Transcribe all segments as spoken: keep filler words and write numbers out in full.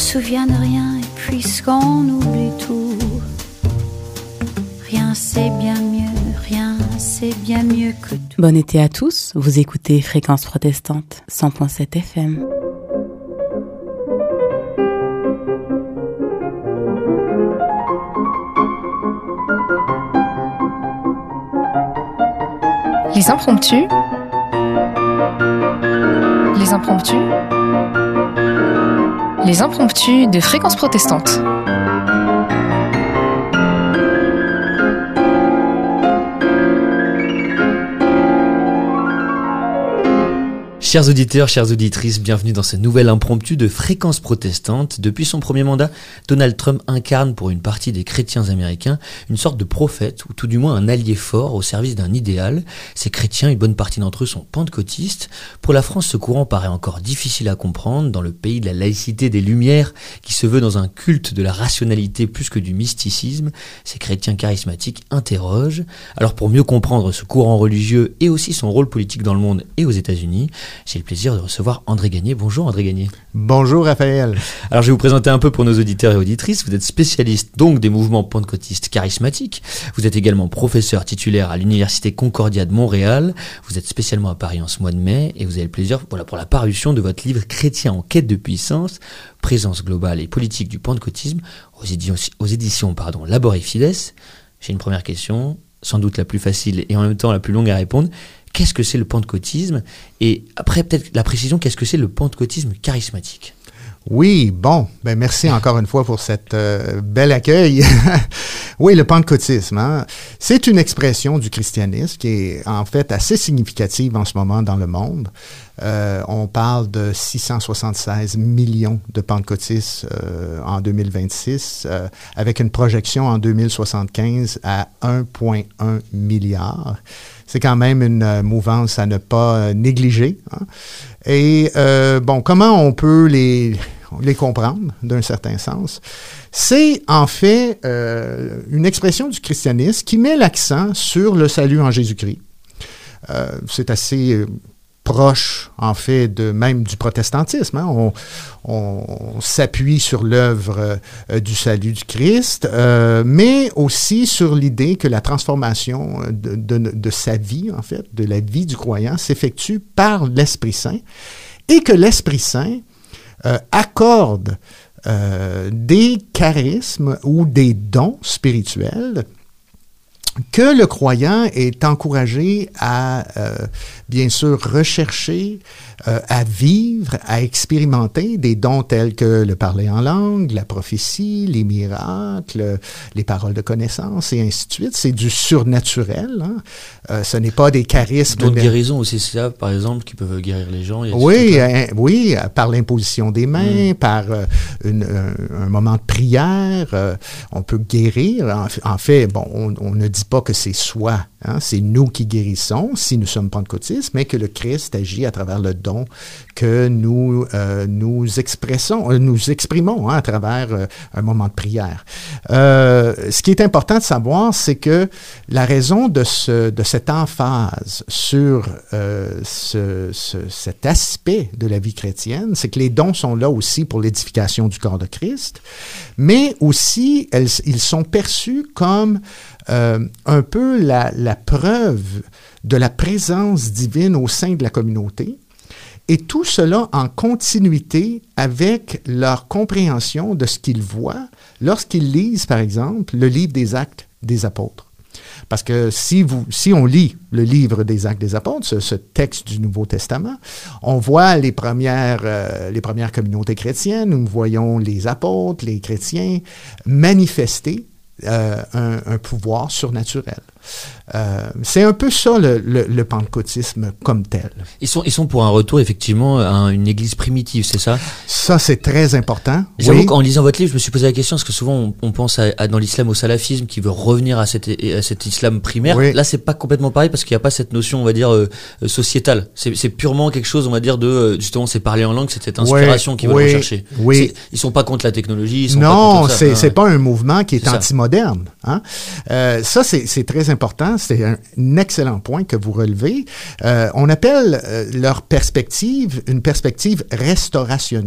souvient de rien et puisqu'on oublie tout, rien c'est bien mieux, rien c'est bien mieux que tout. Bon été à tous, vous écoutez Fréquence Protestante, cent point sept F M. Les impromptus. Les impromptus. Les impromptus de Fréquence Protestante. Chers auditeurs, chères auditrices, bienvenue dans ce nouvel impromptu de Fréquence Protestante. Depuis son premier mandat, Donald Trump incarne pour une partie des chrétiens américains une sorte de prophète, ou tout du moins un allié fort au service d'un idéal. Ces chrétiens, une bonne partie d'entre eux sont pentecôtistes. Pour la France, ce courant paraît encore difficile à comprendre. Dans le pays de la laïcité des Lumières, qui se veut dans un culte de la rationalité plus que du mysticisme, ces chrétiens charismatiques interrogent. Alors pour mieux comprendre ce courant religieux et aussi son rôle politique dans le monde et aux États-Unis, j'ai le plaisir de recevoir André Gagné. Bonjour André Gagné. Bonjour Raphaël. Alors je vais vous présenter un peu pour nos auditeurs et auditrices. Vous êtes spécialiste donc des mouvements pentecôtistes charismatiques. Vous êtes également professeur titulaire à l'Université Concordia de Montréal. Vous êtes spécialement à Paris en ce mois de mai et vous avez le plaisir voilà, pour la parution de votre livre Chrétien en quête de puissance, présence globale et politique du pentecôtisme aux éditions, aux éditions pardon, Labor et Fides. J'ai une première question, sans doute la plus facile et en même temps la plus longue à répondre. Qu'est-ce que c'est le pentecôtisme? Et après, peut-être la précision, qu'est-ce que c'est le pentecôtisme charismatique? Oui, bon, ben merci encore une fois pour cet euh, bel accueil. Oui, le pentecôtisme, hein, c'est une expression du christianisme qui est en fait assez significative en ce moment dans le monde. Euh, on parle de six cent soixante-seize millions de pentecôtistes euh, en deux mille vingt-six, euh, avec une projection en deux mille soixante-quinze à un virgule un milliard. C'est quand même une euh, mouvance à ne pas euh, négliger. Hein. Et euh, bon, comment on peut les, les comprendre d'un certain sens? C'est en fait euh, une expression du christianisme qui met l'accent sur le salut en Jésus-Christ. Euh, c'est assez... Euh, proche, en fait, de même du protestantisme. Hein. On, on, on s'appuie sur l'œuvre euh, du salut du Christ, euh, mais aussi sur l'idée que la transformation de, de, de sa vie, en fait, de la vie du croyant, s'effectue par l'Esprit Saint et que l'Esprit Saint euh, accorde euh, des charismes ou des dons spirituels que le croyant est encouragé à, euh, bien sûr, rechercher, euh, à vivre, à expérimenter des dons tels que le parler en langue, la prophétie, les miracles, les paroles de connaissance et ainsi de suite. C'est du surnaturel. Hein? Euh, ce n'est pas des charismes. Dons de guérison aussi, c'est ça, par exemple, qui peuvent guérir les gens. Oui, hein, oui, par l'imposition des mains, mmh. par euh, une, un, un moment de prière, euh, on peut guérir. En, en fait, bon, on, on ne dit pas que c'est soi, hein, c'est nous qui guérissons si nous sommes pentecôtistes, mais que le Christ agit à travers le don que nous euh, nous expressons, euh, nous exprimons hein, à travers euh, un moment de prière. Euh, ce qui est important de savoir, c'est que la raison de ce de cette emphase sur euh, ce, ce, cet aspect de la vie chrétienne, c'est que les dons sont là aussi pour l'édification du corps de Christ, mais aussi elles, ils sont perçus comme Euh, un peu la, la preuve de la présence divine au sein de la communauté, et tout cela en continuité avec leur compréhension de ce qu'ils voient lorsqu'ils lisent, par exemple, le livre des Actes des Apôtres. Parce que si, vous, si on lit le livre des Actes des Apôtres, ce, ce texte du Nouveau Testament, on voit les premières, euh, les premières communautés chrétiennes, nous voyons les apôtres, les chrétiens manifester Euh, un, un pouvoir surnaturel. Euh, c'est un peu ça le, le, le pentecôtisme comme tel. Ils sont, ils sont pour un retour effectivement à une église primitive, c'est ça? Ça, c'est très important. J'avoue oui. qu'en lisant votre livre, je me suis posé la question, parce que souvent on, on pense à, à, dans l'islam au salafisme qui veut revenir à, cette, à cet islam primaire. Oui. Là, c'est pas complètement pareil parce qu'il n'y a pas cette notion, on va dire, euh, sociétale. C'est, c'est purement quelque chose, on va dire, de justement, c'est parler en langue, c'est cette inspiration oui. qu'ils veulent oui. rechercher. Oui. C'est, ils sont pas contre la technologie. Ils sont non, pas contre ça. c'est, ah, c'est pas un mouvement qui est, est anti-moderne. Hein? Euh, ça, c'est, c'est très important. C'est un, un excellent point que vous relevez. Euh, on appelle euh, leur perspective une perspective restaurationniste.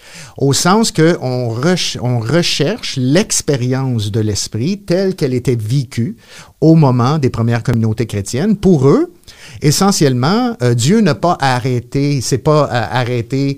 au sens que on, re- on recherche l'expérience de l'Esprit telle qu'elle était vécue au moment des premières communautés chrétiennes. Pour eux, essentiellement, euh, Dieu n'a pas arrêté, c'est pas euh, arrêté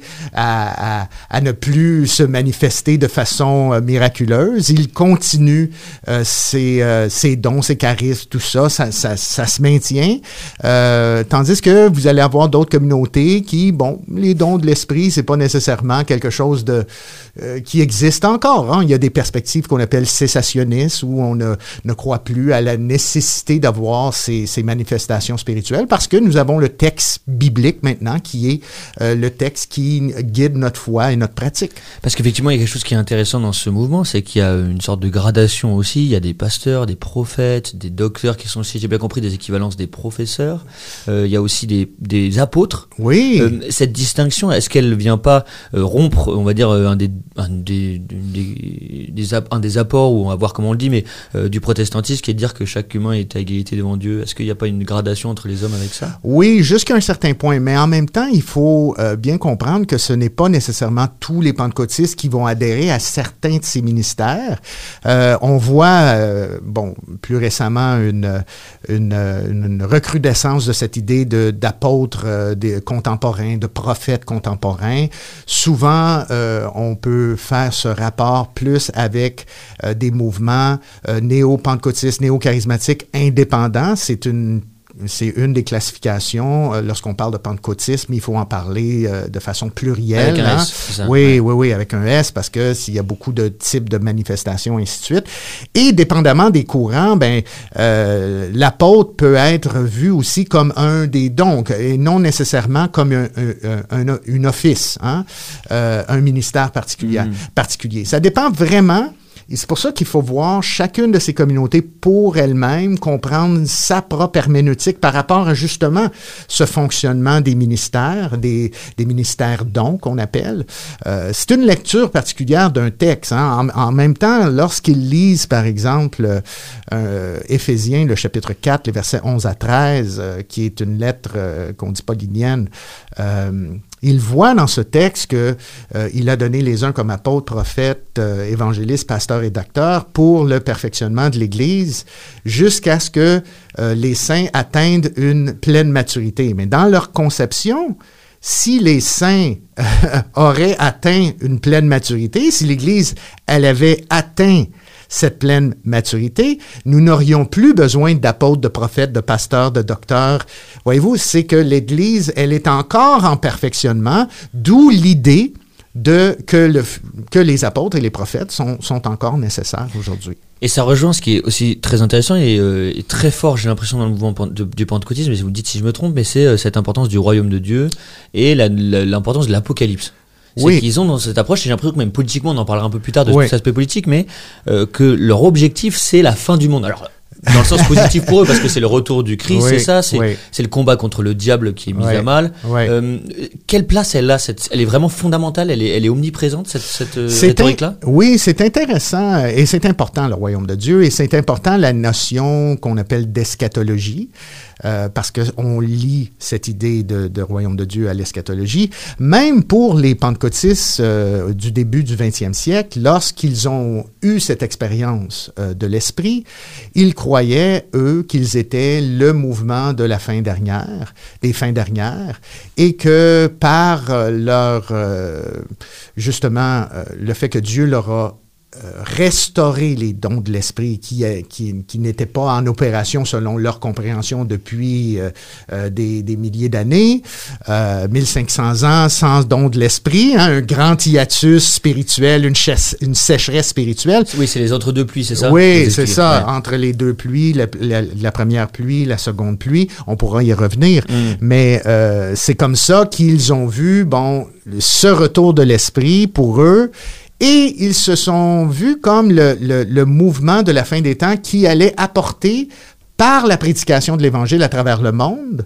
à, à, à ne plus se manifester de façon euh, miraculeuse. Il continue euh, ses, euh, ses dons, ses charismes, tout ça, ça, ça, ça se maintient. Euh, tandis que vous allez avoir d'autres communautés qui, bon, les dons de l'esprit, c'est pas nécessairement quelque chose de euh, qui existe encore. Hein. Il y a des perspectives qu'on appelle cessationnistes où on ne, ne croit plus à la nécessité d'avoir ces, ces manifestations spirituelles parce que nous avons le texte biblique maintenant qui est euh, le texte qui guide notre foi et notre pratique. Parce qu'effectivement, il y a quelque chose qui est intéressant dans ce mouvement, c'est qu'il y a une sorte de gradation aussi. Il y a des pasteurs, des prophètes, des docteurs qui sont, si j'ai bien compris, des équivalences des professeurs. Euh, il y a aussi des, des apôtres. Oui. Euh, cette distinction, est-ce qu'elle ne vient pas euh, rompre, on va dire, un des, un des, des, des, un des apports, ou on va voir comment on le dit, mais euh, du protestantisme, qui est de dire que chaque humain est à égalité devant Dieu? Est-ce qu'il n'y a pas une gradation entre les hommes avec ça? Oui, jusqu'à un certain point. Mais en même temps, il faut euh, bien comprendre que ce n'est pas nécessairement tous les pentecôtistes qui vont adhérer à certains de ces ministères. Euh, on voit, euh, bon, plus récemment, une, une, une recrudescence de cette idée de, d'apôtres euh, des contemporains, de prophètes contemporains. Souvent, euh, on peut faire ce rapport plus avec euh, des mouvements euh, néo-pentecôtistes, néo-charismatiques indépendants. C'est une C'est une des classifications. Euh, lorsqu'on parle de pentecôtisme, il faut en parler euh, de façon plurielle. Avec un hein? S, c'est ça? Oui, oui, oui, avec un S, parce que s'il y a beaucoup de types de manifestations, ainsi de suite. Et dépendamment des courants, ben, euh, l'apôtre peut être vu aussi comme un des dons, et non nécessairement comme un, un, un, un office, hein? euh, un ministère particulier, mmh. particulier. Ça dépend vraiment. Et c'est pour ça qu'il faut voir chacune de ces communautés pour elle-même, comprendre sa propre herméneutique par rapport à justement ce fonctionnement des ministères, des, des ministères dons qu'on appelle. Euh, c'est une lecture particulière d'un texte. Hein. En, en même temps, lorsqu'ils lisent, par exemple, euh, Éphésiens, le chapitre quatre, les versets onze à treize, euh, qui est une lettre euh, qu'on dit paulinienne, euh, il voit dans ce texte que euh, il a donné les uns comme apôtres, prophètes, euh, évangélistes, pasteurs et docteurs pour le perfectionnement de l'Église jusqu'à ce que euh, les saints atteignent une pleine maturité. Mais dans leur conception, si les saints euh, auraient atteint une pleine maturité, si l'Église, elle avait atteint cette pleine maturité, nous n'aurions plus besoin d'apôtres, de prophètes, de pasteurs, de docteurs. Voyez-vous, c'est que l'Église, elle est encore en perfectionnement, d'où l'idée de que, le, que les apôtres et les prophètes sont, sont encore nécessaires aujourd'hui. Et ça rejoint ce qui est aussi très intéressant et, euh, et très fort, j'ai l'impression, dans le mouvement de, du pentecôtisme, mais vous me dites si je me trompe, mais c'est euh, cette importance du royaume de Dieu et la, la, l'importance de l'Apocalypse. C'est oui. qu'ils ont dans cette approche, et j'ai l'impression que même politiquement, on en parlera un peu plus tard de oui. cet aspect politique, mais euh, que leur objectif, c'est la fin du monde. Alors, dans le sens positif pour eux, parce que c'est le retour du Christ, oui. c'est ça, c'est, oui. c'est le combat contre le diable qui est mis oui. à mal. Oui. Euh, quelle place elle a cette, elle est vraiment fondamentale, elle est, elle est omniprésente, cette, cette rhétorique-là? In, oui, c'est intéressant, et c'est important, le royaume de Dieu, et c'est important la notion qu'on appelle d'eschatologie. Euh, parce qu'on lit cette idée de, de royaume de Dieu à l'eschatologie. Même pour les pentecôtistes euh, du début du vingtième siècle, lorsqu'ils ont eu cette expérience euh, de l'esprit, ils croyaient, eux, qu'ils étaient le mouvement de la fin dernière, des fins dernières, et que par euh, leur, euh, justement, euh, le fait que Dieu leur a restaurer les dons de l'esprit qui, qui, qui n'étaient pas en opération selon leur compréhension depuis euh, euh, des, des milliers d'années, euh, mille cinq cents ans sans dons de l'esprit, hein, un grand hiatus spirituel, une, chasse, une sécheresse spirituelle. Oui, c'est les entre deux pluies, c'est ça? Oui, c'est ça, ouais. Entre les deux pluies, la, la, la première pluie, la seconde pluie, on pourra y revenir, mm. mais euh, c'est comme ça qu'ils ont vu, bon, ce retour de l'esprit pour eux. Et ils se sont vus comme le, le, le mouvement de la fin des temps qui allait apporter, par la prédication de l'Évangile à travers le monde,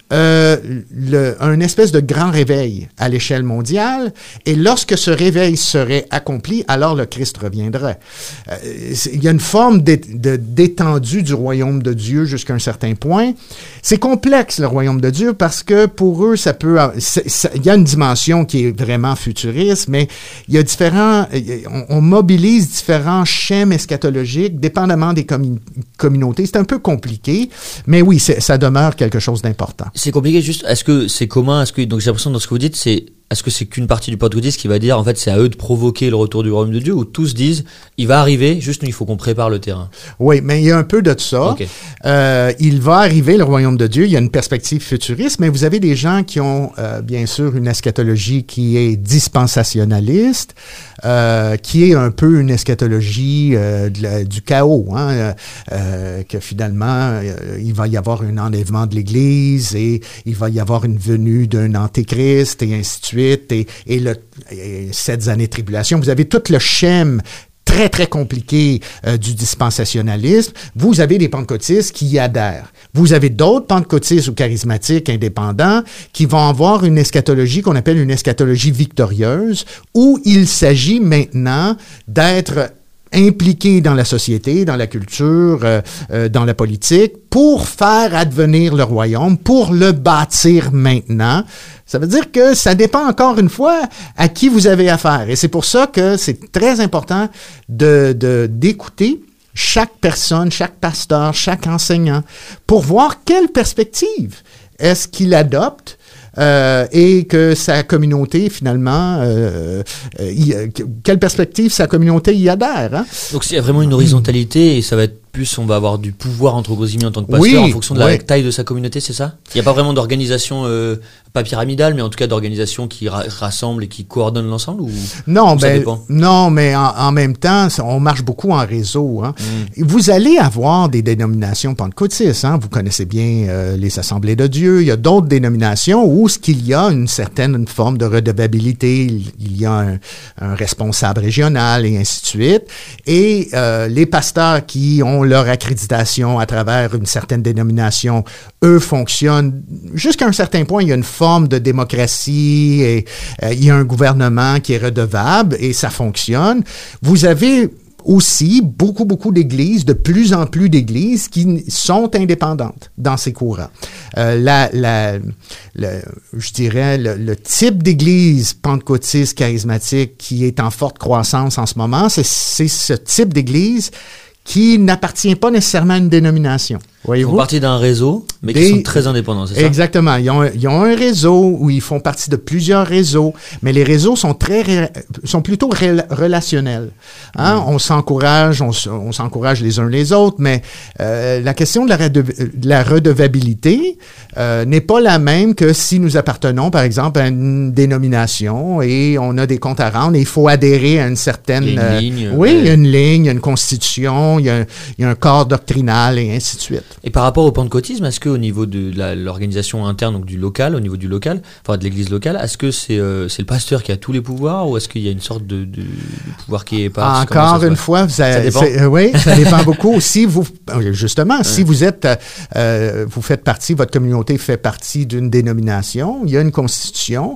euh, le, un espèce de grand réveil à l'échelle mondiale. Et lorsque ce réveil serait accompli, alors le Christ reviendrait. Euh, il y a une forme d'é, de, d'étendue du royaume de Dieu jusqu'à un certain point. C'est complexe, le royaume de Dieu, parce que pour eux, ça peut... Il y a une dimension qui est vraiment futuriste, mais il y a différents... On, on mobilise différents schèmes eschatologiques, dépendamment des commun- communautés. C'est un peu compliqué, mais oui, c'est, ça demeure quelque chose d'important. C'est compliqué, juste, est-ce que c'est commun, est-ce que, donc j'ai l'impression dans ce que vous dites, c'est, est-ce que c'est qu'une partie du pentecôtisme qui va dire, en fait, c'est à eux de provoquer le retour du royaume de Dieu, ou tous disent, il va arriver, juste nous, il faut qu'on prépare le terrain? Oui, mais il y a un peu de ça. Okay. Euh, il va arriver, le royaume de Dieu, il y a une perspective futuriste, mais vous avez des gens qui ont, euh, bien sûr, une eschatologie qui est dispensationaliste, euh, qui est un peu une eschatologie euh, de la, du chaos, hein, euh, que finalement, euh, il va y avoir un enlèvement de l'Église et il va y avoir une venue d'un antéchrist et ainsi de suite. Et, et, le, et sept années de tribulation. Vous avez tout le schème très, très compliqué euh, du dispensationalisme. Vous avez des pentecôtistes qui y adhèrent. Vous avez d'autres pentecôtistes ou charismatiques indépendants qui vont avoir une eschatologie qu'on appelle une eschatologie victorieuse, où il s'agit maintenant d'être impliqués dans la société, dans la culture, euh, euh, dans la politique, pour faire advenir le royaume, pour le bâtir maintenant. Ça veut dire que ça dépend encore une fois à qui vous avez affaire. Et c'est pour ça que c'est très important de, de, d'écouter chaque personne, chaque pasteur, chaque enseignant, pour voir quelle perspective est-ce qu'il adopte. Euh, et que sa communauté, finalement, euh, euh, y, quelle perspective sa communauté y adhère. Hein? Donc, s'il y a vraiment une horizontalité, et ça va être plus, on va avoir du pouvoir, entre gros guillemets, en tant que pasteur, oui, en fonction de la oui. taille de sa communauté, c'est ça? Il n'y a pas vraiment d'organisation, euh, pas pyramidale, mais en tout cas d'organisation qui ra- rassemble et qui coordonne l'ensemble, ou non, ou ça ben, dépend? Non, mais en, en même temps, on marche beaucoup en réseau. Hein. Mm. Vous allez avoir des dénominations pentecôtistes. Hein. Vous connaissez bien euh, les Assemblées de Dieu. Il y a d'autres dénominations où ce qu'il y a une certaine une forme de redevabilité. Il, il y a un, un responsable régional et ainsi de suite. Et euh, les pasteurs qui ont leur accréditation à travers une certaine dénomination, eux fonctionnent jusqu'à un certain point. Il y a une forme de démocratie et euh, il y a un gouvernement qui est redevable et ça fonctionne. Vous avez aussi beaucoup, beaucoup d'églises, de plus en plus d'églises qui sont indépendantes dans ces courants. Euh, la, la, le, je dirais, le, le type d'église pentecôtiste charismatique qui est en forte croissance en ce moment, c'est, c'est ce type d'église qui n'appartient pas nécessairement à une dénomination. Voyez-vous? Ils font partie d'un réseau, mais Des... qui sont très indépendants, c'est ça? Exactement. Ils ont, ils ont un réseau où ils font partie de plusieurs réseaux, mais les réseaux sont très, ré... sont plutôt ré... relationnels. Hein? Mm. On s'encourage, on, on s'encourage les uns les autres, mais euh, la question de la, rede... de la redevabilité euh, n'est pas la même que si nous appartenons, par exemple, à une dénomination et on a des comptes à rendre et il faut adhérer à une certaine... Il y a une ligne. Euh, oui, ouais. il y a une ligne, il y a une constitution, il y a, il y a un corps doctrinal et ainsi de suite. Et par rapport au pentecôtisme, est-ce qu'au niveau de la, l'organisation interne, donc du local, au niveau du local, enfin de l'église locale, est-ce que c'est, euh, c'est le pasteur qui a tous les pouvoirs ou est-ce qu'il y a une sorte de, de, de pouvoir qui est éparse? Encore une fois, vous avez, ça dépend. Euh, oui, ça dépend beaucoup. Si vous, justement, ouais. si vous êtes, euh, vous faites partie, votre communauté fait partie d'une dénomination, il y a une constitution.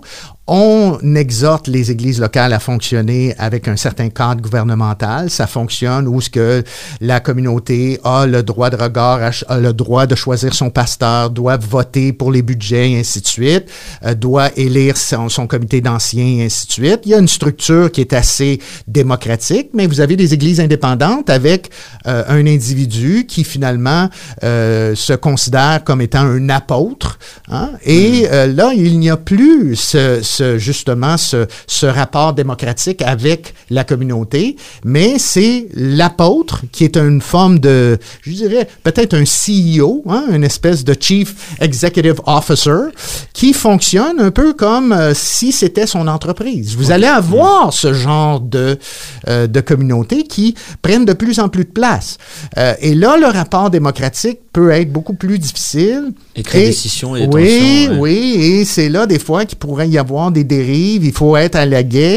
On exhorte les églises locales à fonctionner avec un certain cadre gouvernemental. Ça fonctionne où ce que la communauté a le droit de regard, a le droit de choisir son pasteur, doit voter pour les budgets et ainsi de suite, euh, doit élire son, son comité d'anciens et ainsi de suite. Il y a une structure qui est assez démocratique, mais vous avez des églises indépendantes avec euh, un individu qui finalement euh, se considère comme étant un apôtre. Hein? Et euh, là, il n'y a plus ce, ce justement ce, ce rapport démocratique avec la communauté, mais c'est l'apôtre qui est une forme de, je dirais, peut-être un C E O, hein, une espèce de Chief Executive Officer, qui fonctionne un peu comme euh, si c'était son entreprise. Vous okay. allez avoir mmh. ce genre de, euh, de communauté qui prennent de plus en plus de place. Euh, et là, le rapport démocratique peut être beaucoup plus difficile. Et créer des décisions et oui, tensions. Oui, oui, et c'est là des fois qu'il pourrait y avoir des dérives, il faut être à l'aguet.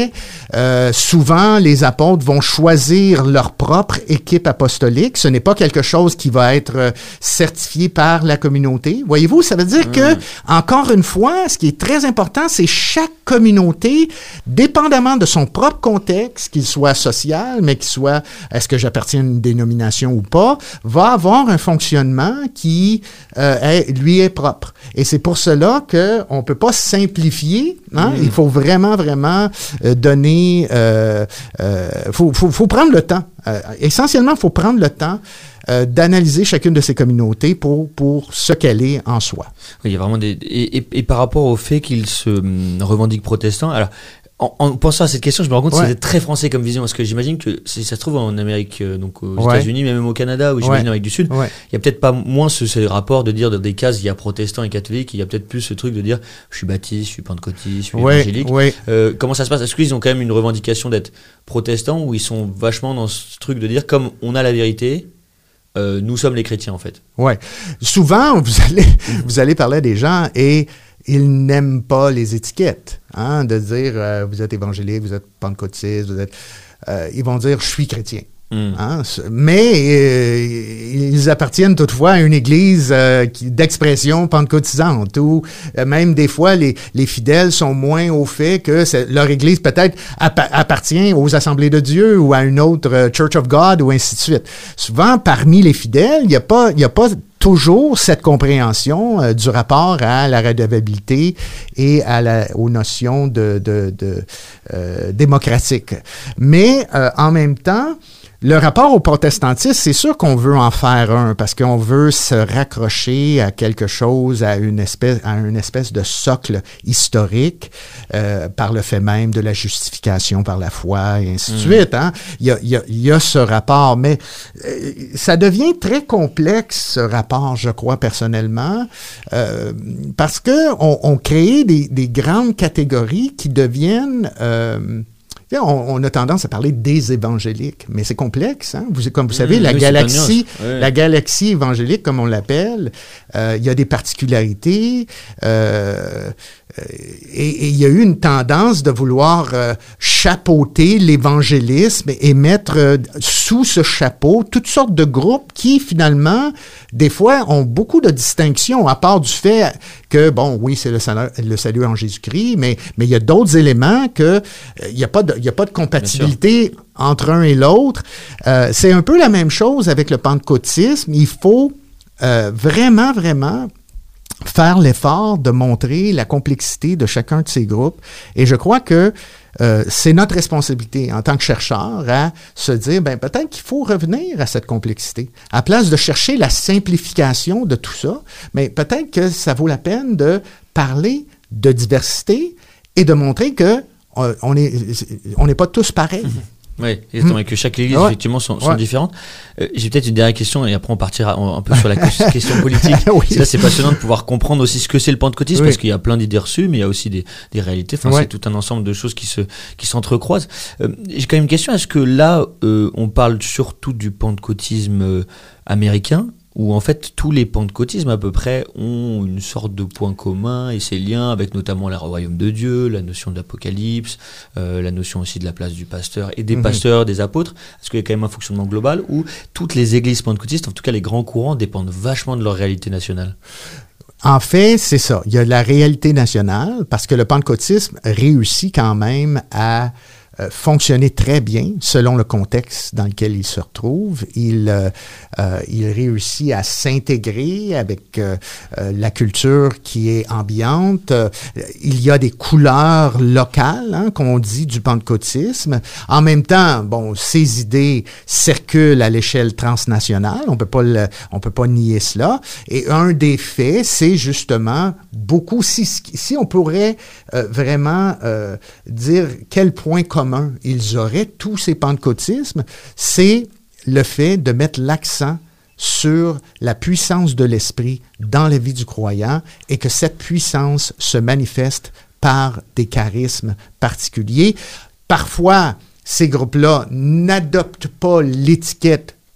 Euh, souvent, les apôtres vont choisir leur propre équipe apostolique. Ce n'est pas quelque chose qui va être euh, certifié par la communauté. Voyez-vous, ça veut dire mmh. que, encore une fois, ce qui est très important, c'est chaque communauté, dépendamment de son propre contexte, qu'il soit social, mais qu'il soit, est-ce que j'appartiens à une dénomination ou pas, va avoir un fonctionnement qui euh, est, lui est propre. Et c'est pour cela qu'on ne peut pas simplifier. Hein? Mmh. Il faut vraiment, vraiment euh, donner... Euh, euh, faut, faut, faut prendre le temps. Euh, essentiellement, il faut prendre le temps euh, d'analyser chacune de ces communautés pour, pour ce qu'elle est en soi. Oui, il y a vraiment des... Et, et, et par rapport au fait qu'ils se hum, revendiquent protestants, alors... En, en pensant à cette question, je me rends compte que ouais. c'est très français comme vision, parce que j'imagine que si ça se trouve en Amérique, euh, donc aux ouais. États-Unis, mais même au Canada, ou j'imagine ouais. en Amérique du Sud, il ouais. y a peut-être pas moins ce, ce rapport de dire dans des cases, il y a protestants et catholiques, il y a peut-être plus ce truc de dire, je suis baptiste, je suis pentecôtiste, je suis ouais. évangélique. Ouais. Euh, comment ça se passe? Est-ce qu'ils ont quand même une revendication d'être protestants, ou ils sont vachement dans ce truc de dire, comme on a la vérité, euh, nous sommes les chrétiens en fait? Ouais. Souvent, vous allez, vous allez parler à des gens et ils n'aiment pas les étiquettes, hein, de dire euh, vous êtes évangélique, vous êtes pentecôtiste, vous êtes. Euh, ils vont dire je suis chrétien. Mm. Hein, mais euh, ils appartiennent toutefois à une église euh, qui, d'expression pentecôtisante, où euh, même des fois les, les fidèles sont moins au fait que leur église peut-être appa- appartient aux assemblées de Dieu ou à une autre euh, Church of God ou ainsi de suite. Souvent parmi les fidèles, il n'y a pas, il y a pas toujours cette compréhension euh, du rapport à la redevabilité et à la, aux notions de, de, de euh, démocratique. Mais euh, en même temps, le rapport au protestantisme, c'est sûr qu'on veut en faire un parce qu'on veut se raccrocher à quelque chose, à une espèce, à une espèce de socle historique euh, par le fait même de la justification par la foi et ainsi de mmh. suite. Hein? Il y a, il y a, il y a ce rapport, mais euh, ça devient très complexe, ce rapport, je crois, personnellement, euh, parce que on, on crée des, des grandes catégories qui deviennent... Euh, On, on a tendance à parler des évangéliques, mais c'est complexe. Hein? Vous, comme vous savez, mmh, la, oui, galaxie, oui. la galaxie évangélique, comme on l'appelle, euh, il y a des particularités. Euh, et il y a eu une tendance de vouloir euh, chapeauter l'évangélisme et, et mettre euh, sous ce chapeau toutes sortes de groupes qui, finalement, des fois, ont beaucoup de distinctions, à part du fait que, bon, oui, c'est le salut, le salut en Jésus-Christ, mais, mais il y a d'autres éléments que il euh, n'y a pas de, il y a pas de compatibilité entre un et l'autre. Euh, c'est un peu la même chose avec le pentecôtisme. Il faut euh, vraiment, vraiment faire l'effort de montrer la complexité de chacun de ces groupes. Et je crois que euh, c'est notre responsabilité en tant que chercheurs à se dire, ben peut-être qu'il faut revenir à cette complexité. À place de chercher la simplification de tout ça, mais peut-être que ça vaut la peine de parler de diversité et de montrer que euh, on est, on n'est pas tous pareils. Mm-hmm. Oui, exactement, mmh. et que chaque église, ouais. effectivement, sont, sont ouais. différentes. Euh, j'ai peut-être une dernière question, et après on partira un, un peu sur la question politique. Oui. Là, c'est passionnant de pouvoir comprendre aussi ce que c'est le pentecôtisme, oui. parce qu'il y a plein d'idées reçues, mais il y a aussi des, des réalités. Enfin, ouais. c'est tout un ensemble de choses qui se, qui s'entrecroisent. Euh, j'ai quand même une question. Est-ce que là, euh, on parle surtout du pentecôtisme euh, américain, où en fait tous les pentecôtismes à peu près ont une sorte de point commun et ces liens avec notamment le royaume de Dieu, la notion de l'apocalypse, euh, la notion aussi de la place du pasteur et des mmh. pasteurs, des apôtres. Est-ce qu'il y a quand même un fonctionnement global où toutes les églises pentecôtistes, en tout cas les grands courants, dépendent vachement de leur réalité nationale? En fait, c'est ça. Il y a la réalité nationale parce que le pentecôtisme réussit quand même à Euh, fonctionner très bien selon le contexte dans lequel il se retrouve. Il, euh, euh, il réussit à s'intégrer avec euh, euh, la culture qui est ambiante. Euh, il y a des couleurs locales, hein, qu'on dit, du pentecôtisme. En même temps, bon, ces idées circulent à l'échelle transnationale. On peut pas le, on peut pas nier cela. Et un des faits, c'est justement beaucoup, si, si on pourrait euh, vraiment euh, dire quel point commun ils auraient, tous ces pentecôtismes, c'est le fait de mettre l'accent sur la puissance de l'esprit dans la vie du croyant et que cette puissance se manifeste par des charismes particuliers. Parfois, ces groupes-là n'adoptent pas l'étiquette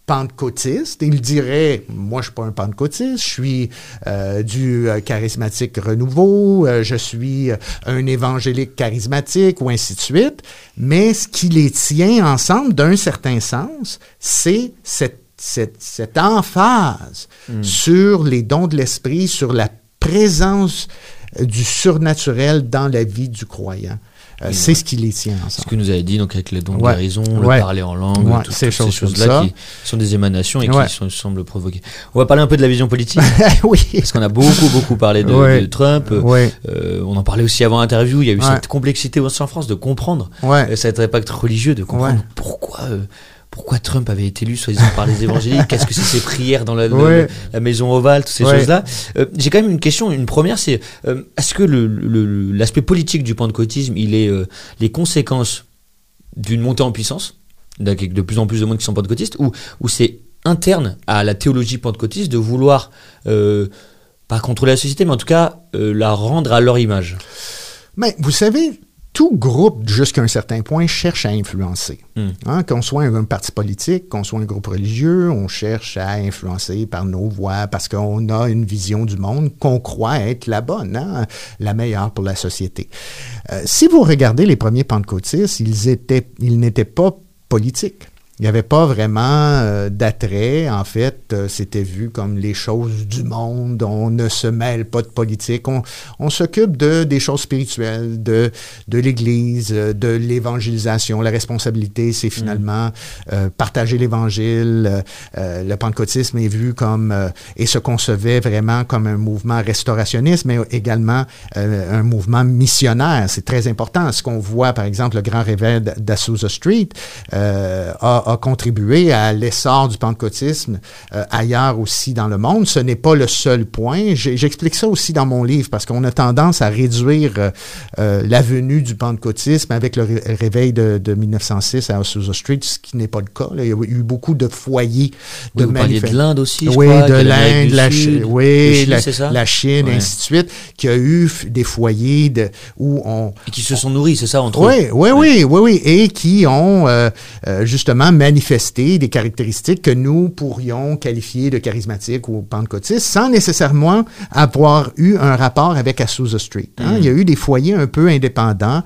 pentecôtiste. Il dirait, moi, je suis pas un pentecôtiste, je suis euh, du euh, charismatique renouveau, euh, je suis euh, un évangélique charismatique, ou ainsi de suite. Mais ce qui les tient ensemble, d'un certain sens, c'est cette, cette, cette emphase mm. sur les dons de l'esprit, sur la présence du surnaturel dans la vie du croyant. Euh, oui, c'est ouais. ce qui les tient ensemble. Ce que nous avez dit, donc avec les dons de ouais. guérison, ouais. le parler en langue, ouais. tout, ces toutes choses ces choses-là qui sont des émanations et ouais. qui sont, semblent provoquer. On va parler un peu de la vision politique. Oui. Parce qu'on a beaucoup, beaucoup parlé de, ouais. de Trump. Ouais. Euh, on en parlait aussi avant l'interview. Il y a eu ouais. cette complexité aussi en France de comprendre ouais. euh, cet impact religieux, de comprendre ouais. pourquoi... Euh, Pourquoi Trump avait été élu, soi-disant, par les évangéliques? Qu'est-ce que c'est ces prières dans la, ouais. la, la maison ovale, toutes ces ouais. choses-là? euh, J'ai quand même une question. Une première, c'est euh, est-ce que le, le, l'aspect politique du pentecôtisme, il est euh, les conséquences d'une montée en puissance, avec de plus en plus de monde qui sont pentecôtistes, ou, ou c'est interne à la théologie pentecôtiste de vouloir, euh, pas contrôler la société, mais en tout cas euh, la rendre à leur image? Mais vous savez... Tout groupe, jusqu'à un certain point, cherche à influencer. Mm. Hein, qu'on soit un, un parti politique, qu'on soit un groupe religieux, on cherche à influencer par nos voix parce qu'on a une vision du monde qu'on croit être la bonne, hein, la meilleure pour la société. Euh, si vous regardez les premiers pentecôtistes, ils étaient, ils n'étaient pas politiques. Il n'y avait pas vraiment euh, d'attrait. En fait, euh, c'était vu comme les choses du monde. On ne se mêle pas de politique. On, on s'occupe de des choses spirituelles, de de l'Église, de l'évangélisation. La responsabilité, c'est finalement euh, partager l'Évangile. Euh, le pentecôtisme est vu comme euh, et se concevait vraiment comme un mouvement restaurationniste, mais également euh, un mouvement missionnaire. C'est très important. Ce qu'on voit, par exemple, le grand réveil d'Azusa Street euh, a a contribué à l'essor du pentecôtisme euh, ailleurs aussi dans le monde. Ce n'est pas le seul point. J'ai, j'explique ça aussi dans mon livre parce qu'on a tendance à réduire euh, euh, la venue du pentecôtisme avec le ré- réveil de, de mille neuf cent six à Azusa Street, ce qui n'est pas le cas. Là. Il y a eu beaucoup de foyers de oui, manif- de l'Inde aussi, je oui, crois. de l'Inde, la, Sud, oui, Chine, la, c'est ça? la Chine, ouais. ainsi de suite, qui a eu des foyers de, où on... Et qui se sont nourris, c'est ça, entre oui, eux? Oui, oui, oui, oui, et qui ont euh, euh, justement manifester des caractéristiques que nous pourrions qualifier de charismatiques ou pentecôtistes sans nécessairement avoir eu un rapport avec Azusa Street. Hein? Mm. Il y a eu des foyers un peu indépendants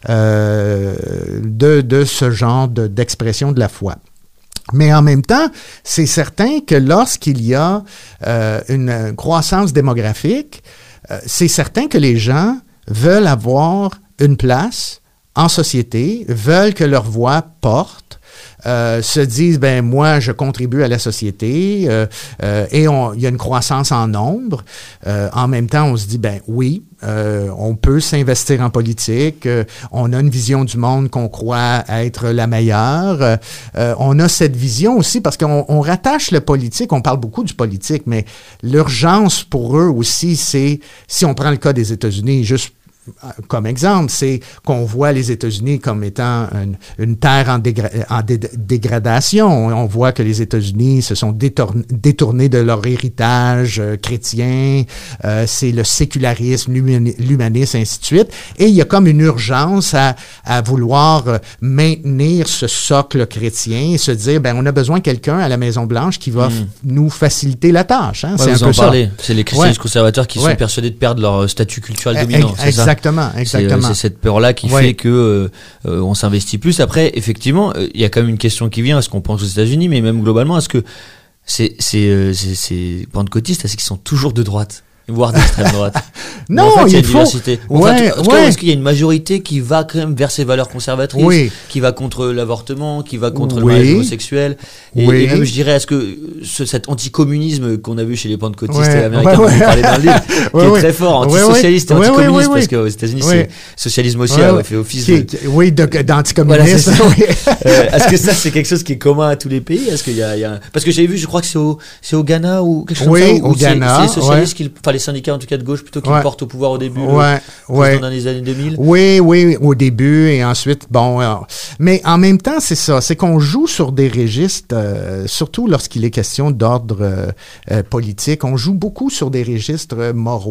euh, de, de ce genre de, d'expression de la foi. Mais en même temps, c'est certain que lorsqu'il y a euh, une croissance démographique, euh, c'est certain que les gens veulent avoir une place en société, veulent que leur voix porte, Euh, se disent, ben moi, je contribue à la société euh, euh, et il y a une croissance en nombre. Euh, en même temps, on se dit, ben oui, euh, on peut s'investir en politique. Euh, on a une vision du monde qu'on croit être la meilleure. Euh, on a cette vision aussi parce qu'on on rattache le politique, on parle beaucoup du politique, mais l'urgence pour eux aussi, c'est, si on prend le cas des États-Unis, juste comme exemple, c'est qu'on voit les États-Unis comme étant une, une terre en, dégra- en dé- dégradation. On voit que les États-Unis se sont détournés, détournés de leur héritage euh, chrétien. Euh, c'est le sécularisme, l'humani- l'humanisme, ainsi de suite. Et il y a comme une urgence à, à vouloir euh, maintenir ce socle chrétien et se dire, ben on a besoin de quelqu'un à la Maison-Blanche qui va mmh. f- nous faciliter la tâche. Hein? Ouais, c'est vous un en peu parlez. ça. C'est les chrétiens ouais. conservateurs qui ouais. sont persuadés de perdre leur statut culturel dominant. C'est ça? Exactement, exactement. C'est, c'est cette peur-là qui ouais. fait que euh, euh, on s'investit plus. Après, effectivement, il euh, y a quand même une question qui vient. Est-ce qu'on pense aux États-Unis, mais même globalement, est-ce que c'est c'est euh, c'est, c'est pentecôtistes, est-ce qu'ils sont toujours de droite, voire d'extrême droite? Non, en fait, il y a il une faut. diversité. Enfin, ouais, est-ce, ouais. que, est-ce qu'il y a une majorité qui va quand même vers ces valeurs conservatrices, oui. qui va contre l'avortement, qui va contre oui. le mariage homosexuel, et, oui. et même, je dirais, est-ce que ce, cet anticommunisme qu'on a vu chez les pentecôtistes ouais. américains, ouais, ouais. on parlait dans le livre, qui ouais, est ouais. très fort, antisocialiste ouais, et anticommuniste, ouais, ouais, ouais. parce qu'aux États-Unis, ouais. c'est socialisme aussi ouais, a ouais. fait office qui, de... qui, oui, de, d'anticommunisme. Voilà, oui. euh, est-ce que ça, c'est quelque chose qui est commun à tous les pays? Est-ce qu'il y a, il y a... Parce que j'avais vu, je crois que c'est au, c'est au Ghana ou quelque chose oui, comme ça. au Ghana. C'est, c'est les socialistes, ouais. qui, enfin les syndicats en tout cas de gauche, plutôt qui ouais. le portent au pouvoir au début, ouais. le, ouais. dans les années deux mille. Oui, oui, au début et ensuite, bon. Alors, mais en même temps, c'est ça, c'est qu'on joue sur des registres, euh, surtout lorsqu'il est question d'ordre euh, euh, politique, on joue beaucoup sur des registres euh, moraux.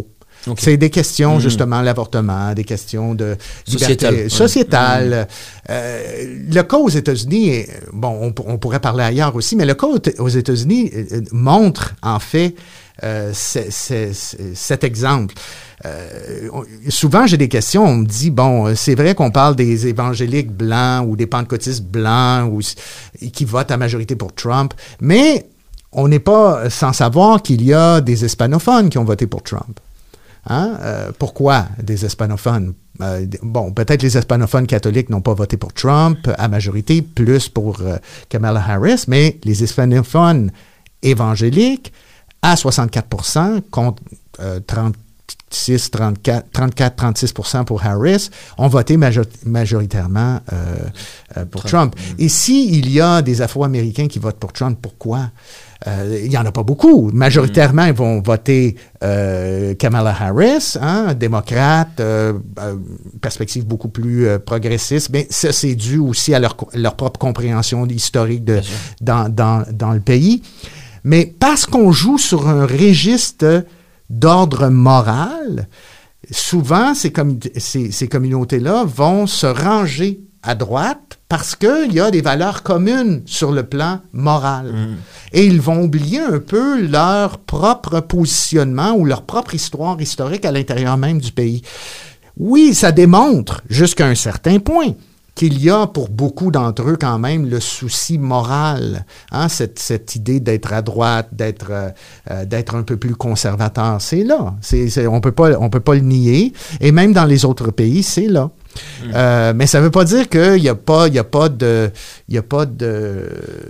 Okay. C'est des questions, mmh. justement, l'avortement, des questions de sociétale. liberté Ouais. sociétale. Mmh. Euh, le cas aux États-Unis, bon, on, on pourrait parler ailleurs aussi, mais le cas aux États-Unis euh, montre, en fait, euh, c'est, c'est, c'est, cet exemple. Euh, on, souvent, j'ai des questions, on me dit, bon, c'est vrai qu'on parle des évangéliques blancs ou des pentecôtistes blancs ou, qui votent à majorité pour Trump, mais on n'est pas sans savoir qu'il y a des hispanophones qui ont voté pour Trump. Hein? Euh, pourquoi des hispanophones? Euh, bon, peut-être les hispanophones catholiques n'ont pas voté pour Trump à majorité, plus pour euh, Kamala Harris, mais les hispanophones évangéliques, à soixante-quatre pour cent contre euh, trente-six, trente-quatre, trente-quatre, trente-six pour cent pour Harris, ont voté major- majoritairement euh, euh, pour Trump. Trump. Et s'il y a des Afro-Américains qui votent pour Trump, pourquoi? Euh, il n'y en a pas beaucoup. Majoritairement, ils vont voter euh, Kamala Harris, hein, démocrate, euh, euh, perspective beaucoup plus euh, progressiste. Mais ça, c'est dû aussi à leur, leur propre compréhension historique de, dans, dans, dans le pays. Mais parce qu'on joue sur un registre d'ordre moral, souvent, ces, com- ces, ces communautés-là vont se ranger à droite parce qu'il y a des valeurs communes sur le plan moral. Mmh. Et ils vont oublier un peu leur propre positionnement ou leur propre histoire historique à l'intérieur même du pays. Oui, ça démontre, jusqu'à un certain point, qu'il y a pour beaucoup d'entre eux quand même le souci moral, hein, cette, cette idée d'être à droite, d'être, euh, d'être un peu plus conservateur, c'est là. C'est, c'est, on peut pas, on peut pas le nier. Et même dans les autres pays, c'est là. Mmh. Euh, mais ça ne veut pas dire qu'il n'y a pas, il y a pas de, il y a pas de,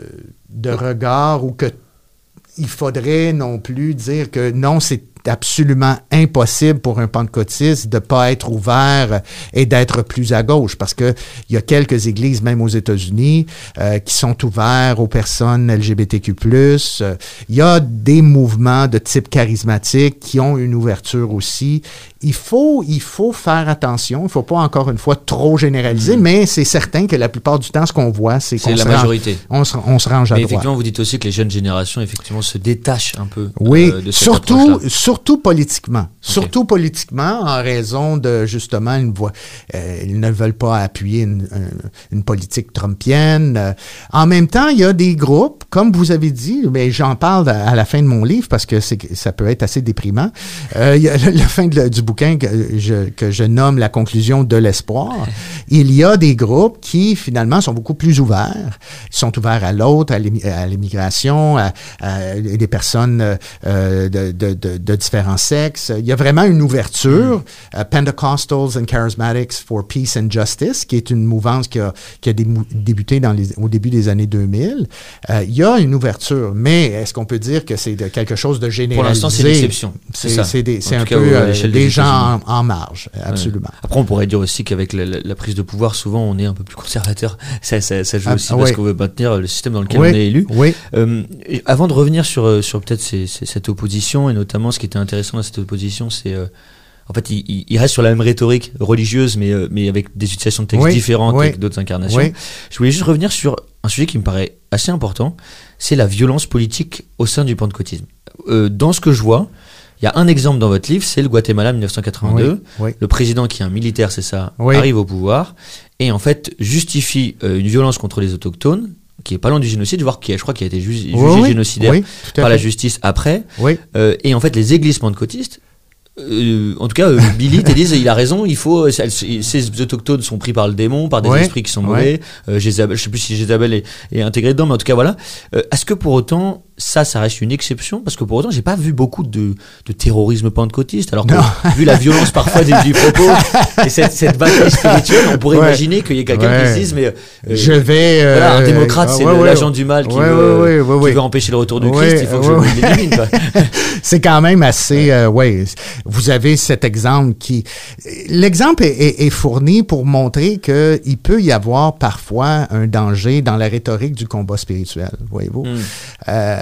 de regard ou que il faudrait non plus dire que non, c'est absolument impossible pour un pentecôtiste de ne pas être ouvert et d'être plus à gauche, parce que il y a quelques églises, même aux États-Unis, euh, qui sont ouvertes aux personnes L G B T Q plus. Euh, il y a des mouvements de type charismatique qui ont une ouverture aussi. Il faut, il faut faire attention. Il ne faut pas, encore une fois, trop généraliser, mmh. mais c'est certain que la plupart du temps, ce qu'on voit, c'est, c'est qu'on la se majorité. Range, on, se, on se range à mais droite. Effectivement, vous dites aussi que les jeunes générations, effectivement, se détachent un peu oui, euh, de cette surtout, approche-là. surtout politiquement. Okay. Surtout politiquement, en raison de, justement, une voie, euh, ils ne veulent pas appuyer une, une, une politique trumpienne. Euh, en même temps, il y a des groupes, comme vous avez dit, mais j'en parle à, à la fin de mon livre parce que c'est, ça peut être assez déprimant. Euh, il y a la, la fin de, du bouquin que je, que je nomme La conclusion de l'espoir. Il y a des groupes qui, finalement, sont beaucoup plus ouverts. Ils sont ouverts à l'autre, à, à l'immigration, à, à des personnes euh, de, de, de, de différents sexes. Il y a vraiment une ouverture. Mm. Uh, Pentecostals and Charismatics for Peace and Justice, qui est une mouvance qui a, qui a débuté dans les, au début des années deux mille. Uh, il y a une ouverture, mais est-ce qu'on peut dire que c'est de quelque chose de généralisé? Pour l'instant, c'est l'exception. C'est, c'est, ça. c'est, des, c'est un cas, peu ouais, euh, des gens en, en marge, absolument. Ouais. Après, on pourrait dire aussi qu'avec la, la, la prise de pouvoir, souvent, on est un peu plus conservateur. Ça, ça, ça joue ah, aussi ah, parce oui. qu'on veut maintenir le système dans lequel oui. on est élu. Oui. Euh, avant de revenir sur, sur peut-être ces, ces, cette opposition, et notamment ce qui était intéressant dans cette opposition, c'est... Euh, en fait, il, il reste sur la même rhétorique religieuse, mais, euh, mais avec des utilisations de textes oui, différentes oui, avec d'autres incarnations. Oui. Je voulais juste revenir sur un sujet qui me paraît assez important, c'est la violence politique au sein du pentecôtisme. Euh, dans ce que je vois, il y a un exemple dans votre livre, c'est le Guatemala dix-neuf cent quatre-vingt-deux. Oui, oui. Le président, qui est un militaire, c'est ça, oui. arrive au pouvoir et en fait justifie euh, une violence contre les autochtones, qui est pas loin du génocide, voire qui, je crois, qui a été ju- jugé oui, génocidaire oui, par la justice après. Oui. Euh, et en fait, les églises pentecôtistes, Euh, en tout cas, euh, Billy te disent il a raison, il faut ces, ces autochtones sont pris par le démon, par des ouais, esprits qui sont mauvais. Ouais. Euh, Jézabel, je sais plus si Jézabel est, est intégré dedans, mais en tout cas voilà. Euh, est-ce que pour autant ça, ça reste une exception? Parce que pour autant, j'ai pas vu beaucoup de, de terrorisme pentecôtiste. Alors que, vu la violence parfois du, du propos et cette, cette bataille spirituelle, on pourrait ouais. imaginer qu'il y ait quelqu'un ouais. qui se dise mais euh, je vais euh, voilà, un démocrate, euh, c'est ouais, le, ouais, l'agent du mal qui, ouais, veut, ouais, ouais, ouais, qui veut empêcher le retour de ouais, Christ. Il faut ouais, que je ouais. l'élimine. Quoi. C'est quand même assez. Euh, ouais, vous avez cet exemple qui, l'exemple est, est, est fourni pour montrer que il peut y avoir parfois un danger dans la rhétorique du combat spirituel. Voyez-vous. Mm. Euh,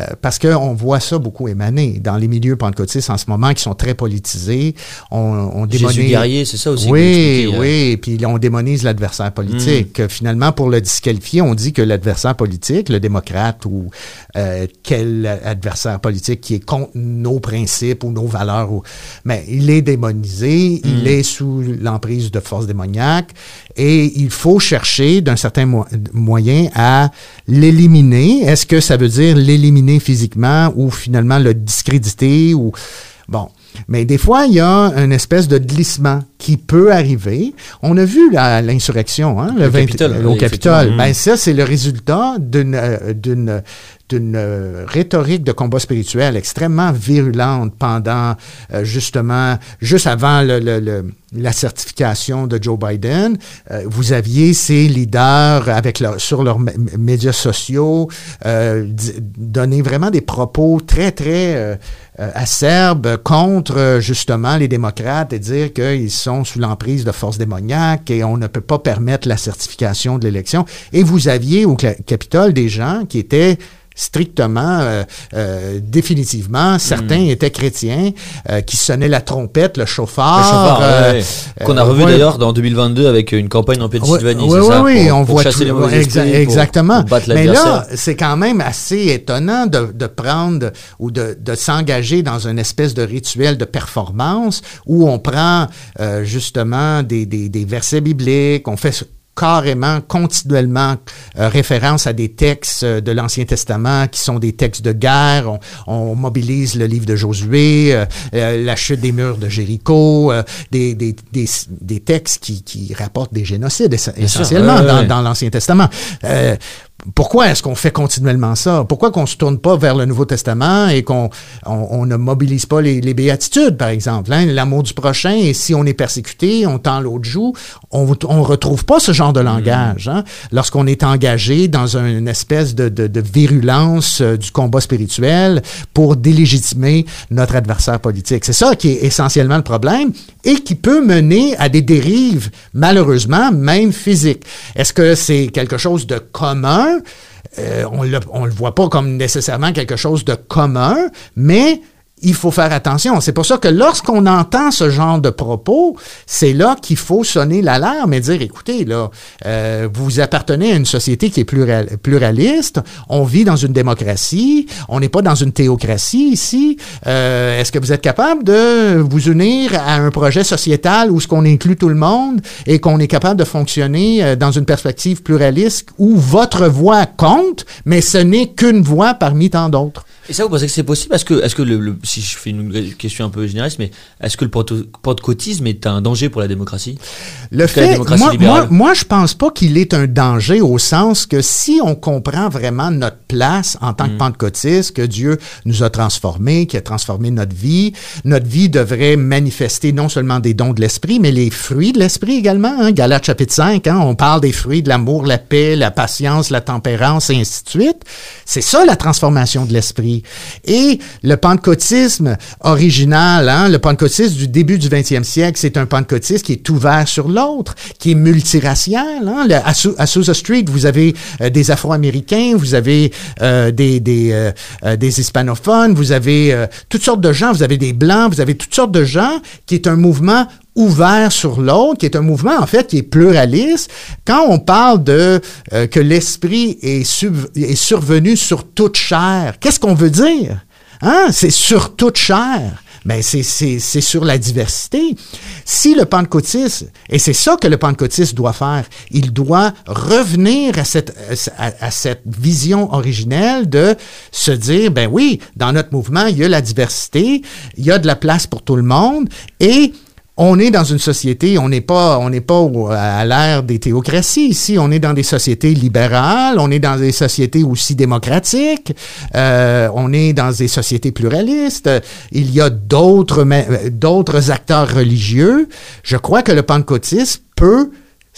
Euh, parce qu'on voit ça beaucoup émaner dans les milieux pentecôtistes en ce moment qui sont très politisés. On, on démonise... Jésus guerrier, c'est ça aussi. Oui, oui, puis on démonise l'adversaire politique. Mm. Finalement, pour le disqualifier, on dit que l'adversaire politique, le démocrate ou euh, quel adversaire politique qui est contre nos principes ou nos valeurs, ou... mais il est démonisé, mm. il est sous l'emprise de forces démoniaques et il faut chercher d'un certain mo- moyen à l'éliminer. Est-ce que ça veut dire l'éliminer physiquement ou finalement le discréditer ou... Bon. Mais des fois, il y a une espèce de glissement qui peut arriver. On a vu la, l'insurrection, hein, le, le vingt, Capitole, au Capitole. Mmh. Ben ça, c'est le résultat d'une, euh, d'une, d'une euh, rhétorique de combat spirituel extrêmement virulente pendant, euh, justement, juste avant le, le, le, la certification de Joe Biden. Euh, vous aviez ces leaders avec leur, sur leurs m- médias sociaux euh, d- donner vraiment des propos très, très euh, euh, acerbes contre, euh, justement, les démocrates et dire qu'ils sont sous l'emprise de forces démoniaques et on ne peut pas permettre la certification de l'élection. Et vous aviez au Capitole des gens qui étaient strictement, euh, euh, définitivement, certains mmh. étaient chrétiens, euh, qui sonnaient la trompette, le chauffard. Le chauffard, euh, ouais, ouais. Qu'on a revu ouais. d'ailleurs dans deux mille vingt-deux avec une campagne en Pennsylvanie, oui, c'est oui, ça, oui, pour, on pour voit chasser tout, les mauvais exa- esprits, exactement. Pour, pour battre Mais l'adversaire. là, c'est quand même assez étonnant de, de prendre ou de, de s'engager dans une espèce de rituel de performance où on prend euh, justement des, des, des versets bibliques, on fait carrément, continuellement euh, référence à des textes euh, de l'Ancien Testament qui sont des textes de guerre. On, on mobilise le livre de Josué, euh, euh, la chute des murs de Jéricho, euh, des, des, des, des textes qui, qui rapportent des génocides ess- essentiellement sûr, ouais, dans, ouais. dans l'Ancien Testament. Euh, Pourquoi est-ce qu'on fait continuellement ça? Pourquoi qu'on se tourne pas vers le Nouveau Testament et qu'on on, on ne mobilise pas les, les béatitudes, par exemple, hein? L'amour du prochain, et si on est persécuté, on tend l'autre joue. On on retrouve pas ce genre de langage, hein? Lorsqu'on est engagé dans un, une espèce de, de, de virulence euh, du combat spirituel pour délégitimer notre adversaire politique. C'est ça qui est essentiellement le problème et qui peut mener à des dérives, malheureusement, même physiques. Est-ce que c'est quelque chose de commun? Euh, on le, on le voit pas comme nécessairement quelque chose de commun, mais il faut faire attention. C'est pour ça que lorsqu'on entend ce genre de propos, c'est là qu'il faut sonner l'alarme et dire, écoutez, là, euh, vous appartenez à une société qui est plural, pluraliste, on vit dans une démocratie, on n'est pas dans une théocratie ici. Euh, est-ce que vous êtes capable de vous unir à un projet sociétal où ce qu'on inclut tout le monde et qu'on est capable de fonctionner euh, dans une perspective pluraliste où votre voix compte, mais ce n'est qu'une voix parmi tant d'autres? Et ça, vous pensez que c'est possible? Est-ce que, est-ce que le, le, si je fais une question un peu généraliste, mais est-ce que le pentecôtisme est un danger pour la démocratie? Le fait, la démocratie moi, moi, moi, je pense pas qu'il est un danger au sens que si on comprend vraiment notre place en tant que mmh. pentecôtiste, que Dieu nous a transformés, qui a transformé notre vie, notre vie devrait manifester non seulement des dons de l'esprit, mais les fruits de l'esprit également. Hein? Galates chapitre cinq, hein? On parle des fruits de l'amour, la paix, la patience, la tempérance, et ainsi de suite. C'est ça la transformation de l'esprit. Et le pentecôtisme original, hein, le pentecôtisme du début du vingtième siècle, c'est un pentecôtisme qui est ouvert sur l'autre, qui est multiracial. Hein. Le, à, à Sousa Street, vous avez euh, des Afro-Américains, vous avez euh, des, des, euh, euh, des hispanophones, vous avez euh, toutes sortes de gens, vous avez des blancs, vous avez toutes sortes de gens, qui est un mouvement ouvert sur l'autre, qui est un mouvement, en fait, qui est pluraliste. Quand on parle de euh, que l'esprit est, sub, est survenu sur toute chair, qu'est-ce qu'on veut dire? Hein? C'est sur toute chair. Ben, c'est, c'est, c'est sur la diversité. Si le pentecôtisme, et c'est ça que le pentecôtisme doit faire, il doit revenir à cette, à, à cette vision originelle de se dire, ben oui, dans notre mouvement, il y a la diversité, il y a de la place pour tout le monde, et on est dans une société, on n'est pas, on n'est pas à l'ère des théocraties ici. On est dans des sociétés libérales, on est dans des sociétés aussi démocratiques, euh, on est dans des sociétés pluralistes. Il y a d'autres, d'autres acteurs religieux. Je crois que le pentecôtisme peut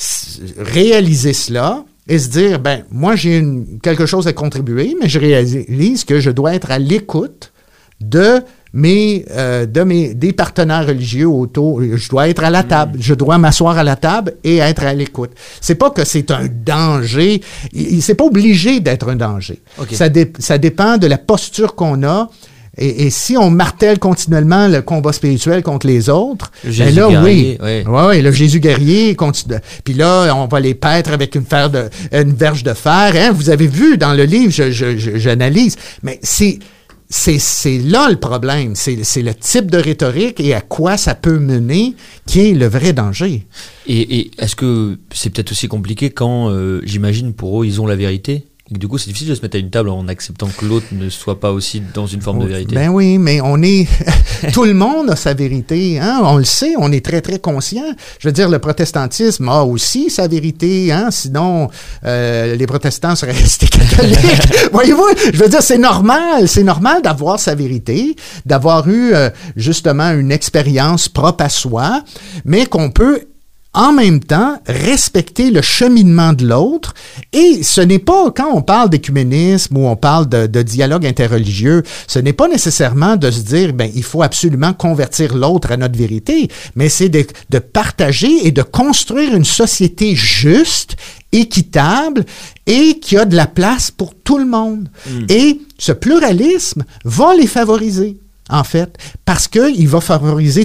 réaliser cela et se dire, ben moi j'ai une, quelque chose à contribuer, mais je réalise que je dois être à l'écoute de mais euh, de mes des partenaires religieux autour. Je dois être à la table, mmh. je dois m'asseoir à la table et être à l'écoute. C'est pas que c'est un danger. Il, c'est pas obligé d'être un danger. Okay. Ça, dé, ça dépend de la posture qu'on a. Et, et si on martèle continuellement le combat spirituel contre les autres, le Jésus ben là, guerrier, oui, ouais. ouais, ouais, le Jésus guerrier continue. Puis là, on va les paître avec une, fer de, une verge de fer. Hein? Vous avez vu dans le livre, je, je, je, j'analyse. Mais c'est, c'est, c'est là le problème. C'est, c'est le type de rhétorique et à quoi ça peut mener qui est le vrai danger. Et, et est-ce que c'est peut-être aussi compliqué quand, euh, j'imagine, pour eux, ils ont la vérité? Et du coup, c'est difficile de se mettre à une table en acceptant que l'autre ne soit pas aussi dans une forme de vérité. Ben oui, mais on est... Tout le monde a sa vérité, hein? On le sait, on est très, très conscient. Je veux dire, le protestantisme a aussi sa vérité, hein? Sinon, euh, les protestants seraient restés catholiques. Voyez-vous? Je veux dire, c'est normal. C'est normal d'avoir sa vérité, d'avoir eu, euh, justement, une expérience propre à soi, mais qu'on peut en même temps, respecter le cheminement de l'autre. Et ce n'est pas, quand on parle d'écuménisme ou on parle de, de dialogue interreligieux, ce n'est pas nécessairement de se dire, ben, il faut absolument convertir l'autre à notre vérité, mais c'est de, de partager et de construire une société juste, équitable et qui a de la place pour tout le monde. Mmh. Et ce pluralisme va les favoriser, en fait, parce qu'il va favoriser